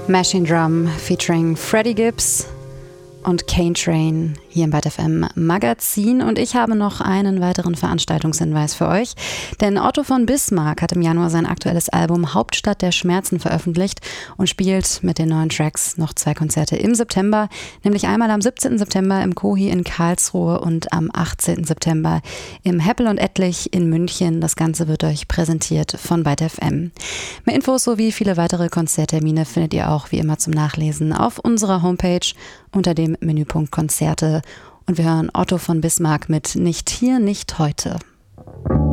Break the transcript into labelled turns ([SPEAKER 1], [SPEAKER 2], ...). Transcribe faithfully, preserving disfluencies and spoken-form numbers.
[SPEAKER 1] Machine Drum featuring Freddie Gibbs und Kane Train hier im Byte F M Magazin. Und ich habe noch einen weiteren Veranstaltungshinweis für euch. Denn Otto von Bismarck hat im Januar sein aktuelles Album Hauptstadt der Schmerzen veröffentlicht und spielt mit den neuen Tracks noch zwei Konzerte im September. Nämlich einmal am siebzehnten September im Kohi in Karlsruhe und am achtzehnten September im Heppel und Ettlich in München. Das Ganze wird euch präsentiert von Byte F M. Mehr Infos sowie viele weitere Konzerttermine findet ihr auch wie immer zum Nachlesen auf unserer Homepage unter dem Menüpunkt Konzerte. Und wir hören Otto von Bismarck mit Nicht hier, nicht heute.